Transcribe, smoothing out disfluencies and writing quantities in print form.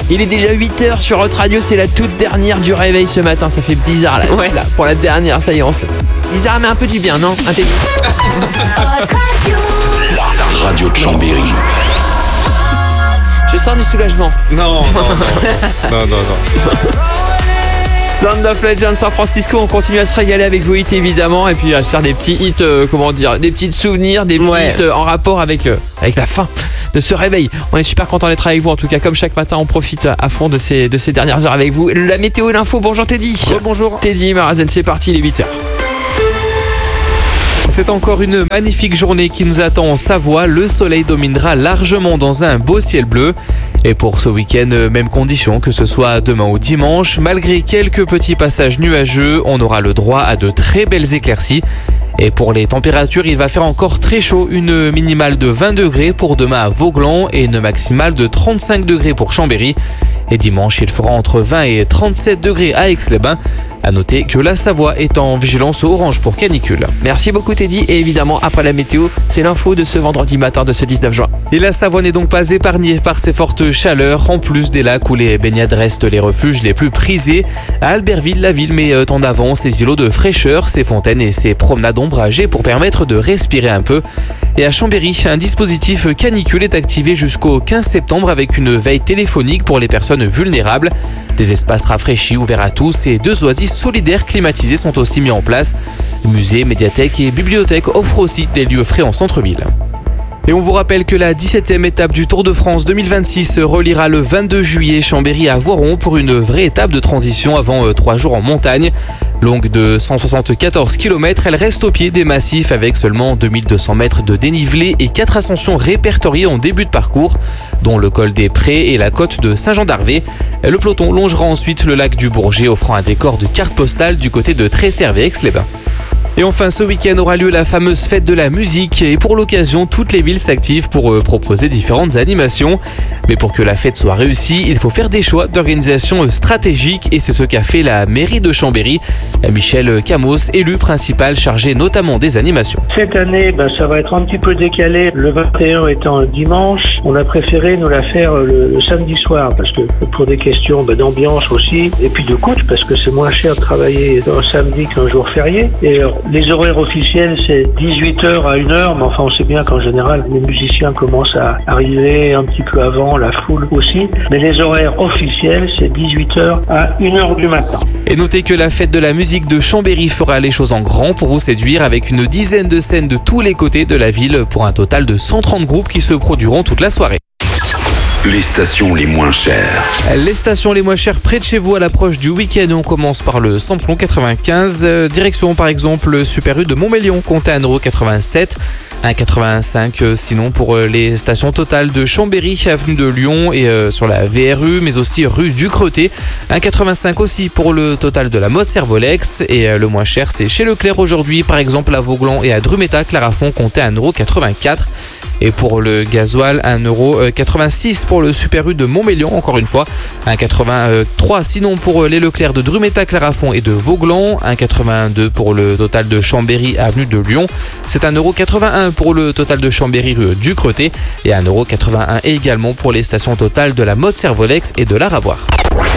Il est déjà 8h sur Hot Radio, c'est la toute dernière du réveil ce matin. Ça fait bizarre là, Ouais. là pour la dernière, ça y est, bizarre mais un peu du bien, non? La radio de Chambéry. Je sens du soulagement. Non. Sound of Legend San Francisco, on continue à se régaler avec vos hits évidemment et puis à se faire des petits hits, des petits souvenirs, des petits hits en rapport avec la fin de ce réveil. On est super content d'être avec vous en tout cas, comme chaque matin on profite à fond de ces dernières heures avec vous. La météo et l'info, bonjour Teddy. Bonjour. Teddy Marazen, c'est parti, il est 8h. C'est encore une magnifique journée qui nous attend en Savoie. Le soleil dominera largement dans un beau ciel bleu. Et pour ce week-end, même condition que ce soit demain ou dimanche. Malgré quelques petits passages nuageux, on aura le droit à de très belles éclaircies. Et pour les températures, il va faire encore très chaud. Une minimale de 20 degrés pour demain à Vauglan et une maximale de 35 degrés pour Chambéry. Et dimanche, il fera entre 20 et 37 degrés à Aix-les-Bains. A noter que la Savoie est en vigilance orange pour canicule. Merci beaucoup Teddy et évidemment après la météo, c'est l'info de ce vendredi matin de ce 19 juin. Et la Savoie n'est donc pas épargnée par ces fortes chaleurs, en plus des lacs où les baignades restent les refuges les plus prisés. À Albertville, la ville met en avant ses îlots de fraîcheur, ses fontaines et ses promenades ombragées pour permettre de respirer un peu. Et à Chambéry, un dispositif canicule est activé jusqu'au 15 septembre avec une veille téléphonique pour les personnes vulnérables. Des espaces rafraîchis ouverts à tous et 2 oasis solidaires climatisés sont aussi mis en place. Musées, médiathèques et bibliothèques offrent aussi des lieux frais en centre-ville. Et on vous rappelle que la 17e étape du Tour de France 2026 reliera le 22 juillet Chambéry à Voiron pour une vraie étape de transition avant 3 jours en montagne. Longue de 174 km, elle reste au pied des massifs avec seulement 2200 mètres de dénivelé et 4 ascensions répertoriées en début de parcours, dont le col des Prés et la côte de Saint-Jean-d'Arvé. Le peloton longera ensuite le lac du Bourget, offrant un décor de carte postale du côté de Tresserve et Aix-les-Bains. Et enfin, ce week-end aura lieu la fameuse fête de la musique et pour l'occasion, toutes les villes s'activent pour proposer différentes animations. Mais pour que la fête soit réussie, il faut faire des choix d'organisation stratégique et c'est ce qu'a fait la mairie de Chambéry. Michel Camos, élu principal chargé notamment des animations. Cette année, ça va être un petit peu décalé. Le 21 étant un dimanche, on a préféré nous la faire le samedi soir parce que pour des questions d'ambiance aussi et puis de coût parce que c'est moins cher de travailler un samedi qu'un jour férié. Et les horaires officiels, c'est 18h à 1h, mais enfin, on sait bien qu'en général, les musiciens commencent à arriver un petit peu avant, la foule aussi. Mais les horaires officiels, c'est 18h à 1h du matin. Et notez que la fête de la musique de Chambéry fera les choses en grand pour vous séduire avec une dizaine de scènes de tous les côtés de la ville pour un total de 130 groupes qui se produiront toute la soirée. Les stations les moins chères. Les stations les moins chères près de chez vous à l'approche du week-end. On commence par le Samplon 95. Direction par exemple le Super U de Montmélion, comptez 1,87 €. 1,85 sinon pour les stations totales de Chambéry, avenue de Lyon et sur la VRU, mais aussi rue du Creté. 1,85 aussi pour le total de la Motte-Servolex. Et le moins cher, c'est chez Leclerc aujourd'hui, par exemple à Vauglan et à Drumeta, Clarafond, comptez 1,84 €. Et pour le gasoil, 1,86 € pour le Super U de Montmélion, encore une fois. 1,83 sinon pour les Leclerc de Drumeta, Clarafond et de Vauglan. 1,82 pour le total de Chambéry, avenue de Lyon. C'est 1,81 € pour le total de Chambéry, rue du Creté. Et 1,81 € également pour les stations totales de la Motte-Servolex et de la Ravoire.